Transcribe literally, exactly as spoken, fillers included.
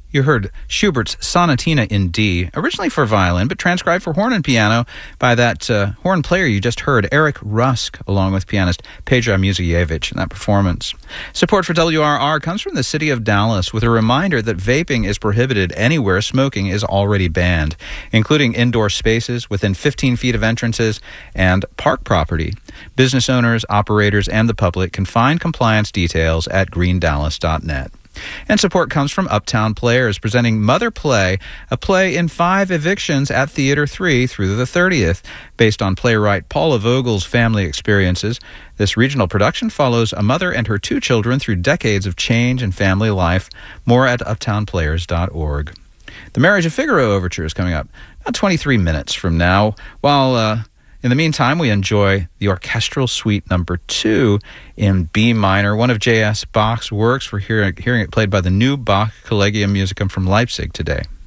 You heard Schubert's Sonatina in D, originally for violin, but transcribed for horn and piano by that uh, horn player you just heard, Eric Rusk, along with pianist Pedro Muzievich in that performance. Support for W R R comes from the city of Dallas with a reminder that vaping is prohibited anywhere smoking is already banned, including indoor spaces within fifteen feet of entrances and park property. Business owners, operators, and the public can find compliance details at green dallas dot net. And support comes from Uptown Players, presenting Mother Play, a play in five evictions at Theater three through the thirtieth. Based on playwright Paula Vogel's family experiences, this regional production follows a mother and her two children through decades of change in family life. More at uptown players dot org. The Marriage of Figaro Overture is coming up about twenty-three minutes from now, while... Uh, In the meantime, we enjoy the Orchestral Suite number two in B minor, one of J S Bach's works. We're hearing, hearing it played by the new Bach Collegium Musicum from Leipzig today.